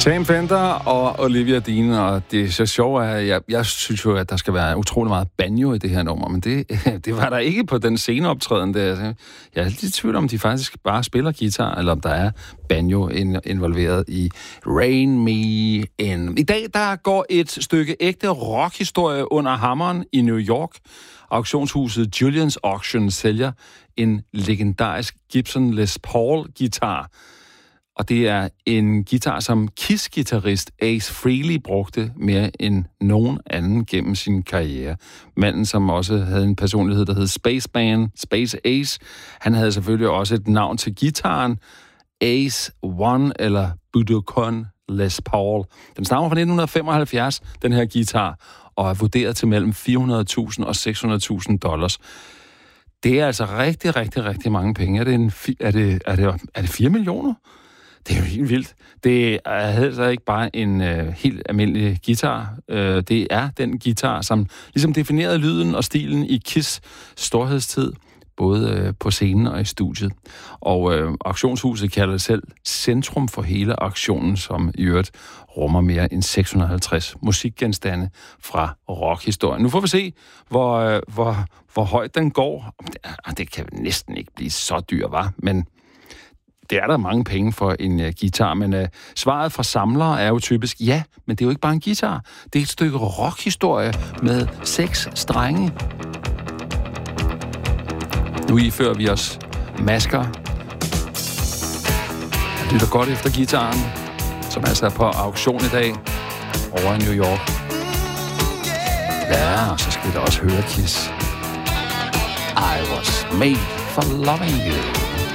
Sam Fender og Olivia Dean, og det er så sjovt, at jeg synes jo, at der skal være utrolig meget banjo i det her nummer, men det var der ikke på den sceneoptræden der. Jeg er lidt i tvivl om, de faktisk bare spiller guitar, eller om der er banjo involveret i Rain Me In. I dag, der går et stykke ægte rockhistorie under hammeren i New York. Auktionshuset Julien's Auction sælger en legendarisk Gibson Les Paul-guitar. Og det er en guitar, som Kiss-guitarist Ace Frehley brugte mere end nogen anden gennem sin karriere. Manden, som også havde en personlighed, der hed Space Ace, han havde selvfølgelig også et navn til guitaren, Ace One eller Budokan Les Paul. Den stammer fra 1975, den her guitar, og er vurderet til mellem $400,000 og $600,000. Det er altså rigtig, rigtig, rigtig mange penge. Er det 4 millioner? Det er jo helt vildt. Det er altså ikke bare en helt almindelig guitar. Det er den guitar, som ligesom definerede lyden og stilen i Kiss' storhedstid, både på scenen og i studiet. Og auktionshuset kalder det selv centrum for hele auktionen, som i øvrigt rummer mere end 650 musikgenstande fra rockhistorien. Nu får vi se, hvor højt den går. Det kan næsten ikke blive så dyr, var, men det er der mange penge for en guitar, men svaret fra samlere er jo typisk, ja, men det er jo ikke bare en guitar. Det er et stykke rockhistorie med 6 strenge. Nu ifører vi os masker. Jeg lytter godt efter guitaren, som altså er på auktion i dag over i New York. Ja, og så skal vi da også høre Kiss. I was made for loving you.